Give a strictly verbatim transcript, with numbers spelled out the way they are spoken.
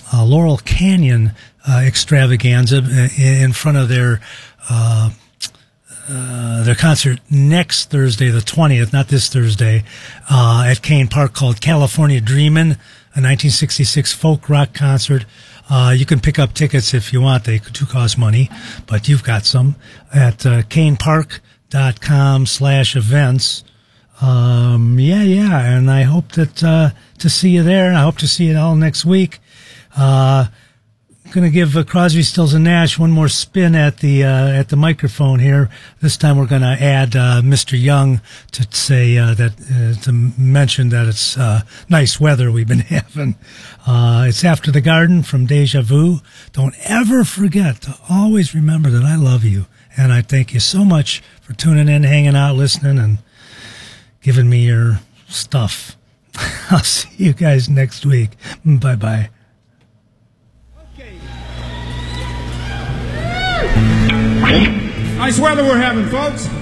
uh, Laurel Canyon uh, extravaganza in front of their uh, uh, their concert next Thursday, the twentieth, not this Thursday, uh, at Kane Park, called California Dreamin', a nineteen sixty-six folk rock concert. Uh, you can pick up tickets if you want. They do cost money, but you've got some at uh, canepark.com slash events. Um, yeah, yeah, and I hope that uh, to see you there. I hope to see you all next week. Uh, going to give uh, Crosby, Stills and Nash one more spin at the uh, at the microphone here. This time we're going to add uh, Mister Young to say uh, that uh, to mention that it's uh, nice weather we've been having. Uh, it's After the Garden from Deja Vu. Don't ever forget to always remember that I love you, and I thank you so much for tuning in, hanging out, listening, and giving me your stuff. I'll see you guys next week. Bye bye. Nice weather we're having, folks.